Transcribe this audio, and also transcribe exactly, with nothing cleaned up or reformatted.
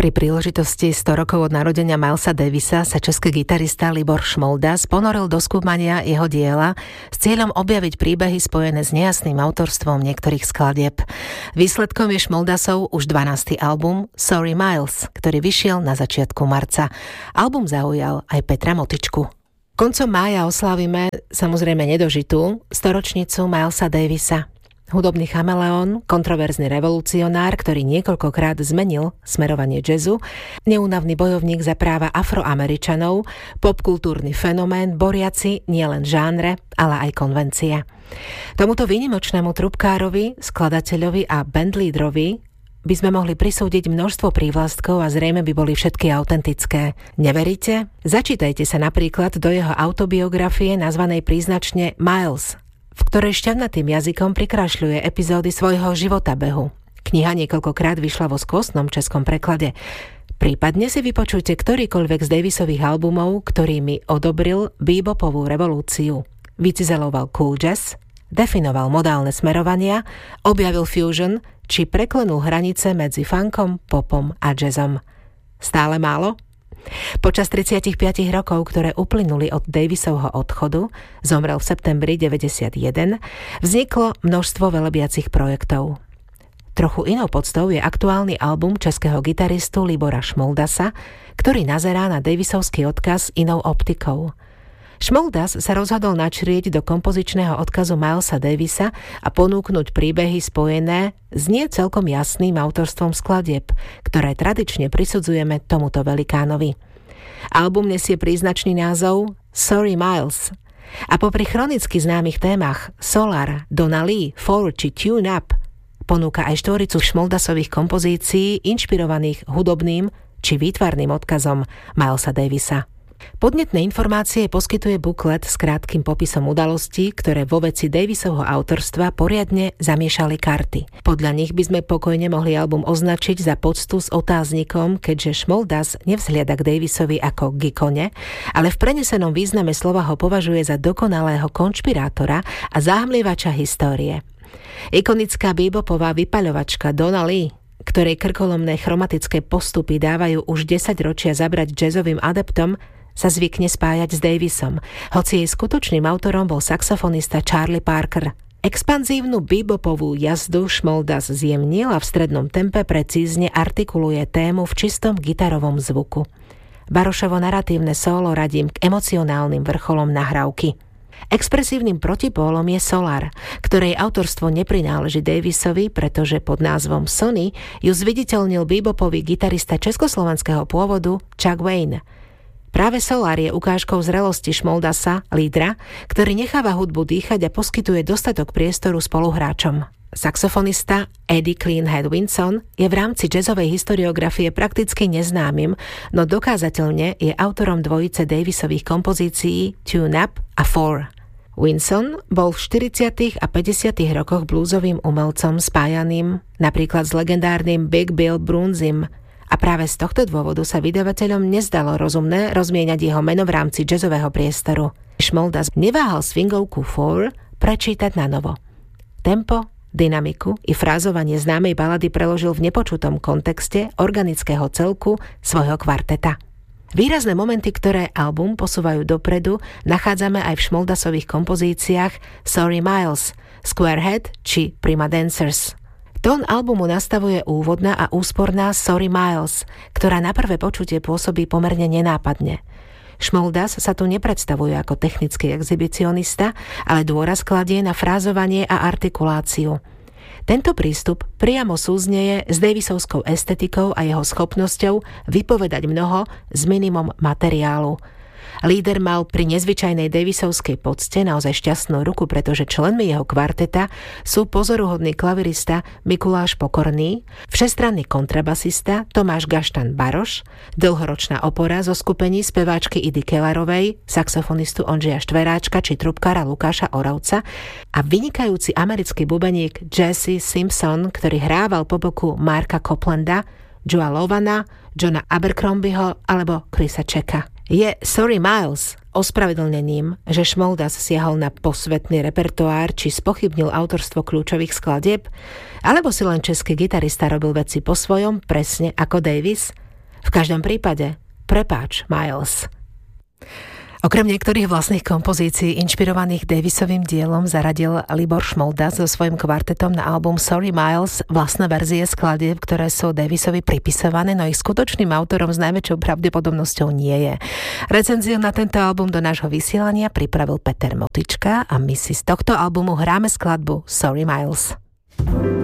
Pri príležitosti sto rokov od narodenia Milesa Davisa sa český gitarista Libor Šmoldas ponoril do skúmania jeho diela s cieľom objaviť príbehy spojené s nejasným autorstvom niektorých skladieb. Výsledkom je Šmoldasov už dvanásty album Sorry Miles, ktorý vyšiel na začiatku marca. Album zaujal aj Petra Motičku. Koncom mája oslávime samozrejme nedožitú storočnicu Milesa Davisa. Hudobný chameleón, kontroverzný revolucionár, ktorý niekoľkokrát zmenil smerovanie jazzu, neúnavný bojovník za práva Afroameričanov, popkultúrny fenomén, boriaci nielen žánre, ale aj konvencie. Tomuto výnimočnému trubkárovi, skladateľovi a bandlídrovi by sme mohli prisúdiť množstvo prívlastkov a zrejme by boli všetky autentické. Neveríte? Začítajte sa napríklad do jeho autobiografie nazvanej príznačne Miles, v ktorej šťavnatým jazykom prikrášľuje epizódy svojho životabehu. Kniha niekoľkokrát vyšla vo skvostnom českom preklade. Prípadne si vypočujte ktorýkoľvek z Davisových albumov, ktorými odobril bebopovú revolúciu. Vycizeloval cool jazz, definoval modálne smerovania, objavil fusion či preklenul hranice medzi funkom, popom a jazzom. Stále málo? Počas tridsaťpäť rokov, ktoré uplynuli od Davisovho odchodu, zomrel v septembri deväťdesiatjeden, vzniklo množstvo velebiacich projektov. Trochu inou podstou je aktuálny album českého gitaristu Libora Šmoldasa, ktorý nazerá na Davisovský odkaz inou optikou. Šmoldas sa rozhodol načrieť do kompozičného odkazu Milesa Davisa a ponúknuť príbehy spojené s nie celkom jasným autorstvom skladieb, ktoré tradične prisudzujeme tomuto velikánovi. Album nesie príznačný názov Sorry Miles a popri chronicky známych témach Solar, Donna Lee, Four či Tune Up ponúka aj štvoricu Šmoldasových kompozícií inšpirovaných hudobným či výtvarným odkazom Milesa Davisa. Podnetné informácie poskytuje buklet s krátkym popisom udalostí, ktoré vo veci Davisovho autorstva poriadne zamiešali karty. Podľa nich by sme pokojne mohli album označiť za poctu s otáznikom, keďže Šmoldas nevzhliada k Davisovi ako k ikone, ale v prenesenom význame slova ho považuje za dokonalého konšpirátora a záhmlievača histórie. Ikonická bebopová vypaľovačka Donna Lee, ktorej krkolomné chromatické postupy dávajú už desaťročia zabrať jazzovým adeptom, sa zvykne spájať s Davisom, hoci jej skutočným autorom bol saxofonista Charlie Parker. Expanzívnu bebopovú jazdu Šmoldas zjemnil a v strednom tempe precízne artikuluje tému v čistom gitarovom zvuku. Barošovo naratívne solo radím k emocionálnym vrcholom nahrávky. Expresívnym protipólom je Solar, ktorej autorstvo neprináleží Davisovi, pretože pod názvom Sony ju zviditeľnil bebopový gitarista československého pôvodu Chuck Wayne. Práve Solar je ukážkou zrelosti Šmoldasa, lídra, ktorý necháva hudbu dýchať a poskytuje dostatok priestoru spoluhráčom. Saxofonista Eddie Cleanhead Vinson je v rámci jazzovej historiografie prakticky neznámym, no dokázateľne je autorom dvojice Davisových kompozícií Tune Up a Four. Vinson bol v štyridsiatych a päťdesiatych rokoch bluesovým umelcom spájaným napríklad s legendárnym Big Bill Broonzym, a práve z tohto dôvodu sa vydavateľom nezdalo rozumné rozmieňať jeho meno v rámci jazzového priestoru. Šmoldas neváhal swingovku Four prečítať na novo. Tempo, dynamiku i frázovanie známej balady preložil v nepočutom kontexte organického celku svojho kvarteta. Výrazné momenty, ktoré album posúvajú dopredu, nachádzame aj v Šmoldasových kompozíciách Sorry Miles, Squarehead či Prima Dancers. Tón albumu nastavuje úvodná a úsporná Sorry Miles, ktorá na prvé počutie pôsobí pomerne nenápadne. Šmoldas sa tu nepredstavuje ako technický exhibicionista, ale dôraz kladie na frázovanie a artikuláciu. Tento prístup priamo súznieje s Davisovskou estetikou a jeho schopnosťou vypovedať mnoho z minimum materiálu. Líder mal pri nezvyčajnej Davisovskej pocte naozaj šťastnú ruku, pretože členmi jeho kvarteta sú pozoruhodný klavirista Mikuláš Pokorný, všestranný kontrabasista Tomáš Gaštan Baroš, dlhoročná opora zo skupení speváčky Idy Kellerovej, saxofonistu Ondřeja Štveráčka či trubkára Lukáša Oravca a vynikajúci americký bubeník Jesse Simpson, ktorý hrával po boku Marka Coplanda, Joea Lovana, Johna Abercrombieho alebo Chrisa Checka. Je Sorry Miles ospravedlnením, že Šmoldas siahol na posvetný repertoár či spochybnil autorstvo kľúčových skladieb, alebo si len český gitarista robil veci po svojom, presne ako Davis? V každom prípade, prepáč, Miles. Okrem niektorých vlastných kompozícií inšpirovaných Davisovým dielom zaradil Libor Šmolda so svojím kvartetom na album Sorry Miles vlastné verzie skladieb, ktoré sú Davisovi pripisované, no ich skutočným autorom s najväčšou pravdepodobnosťou nie je. Recenziu na tento album do nášho vysielania pripravil Peter Motička a my si z tohto albumu hráme skladbu Sorry Miles.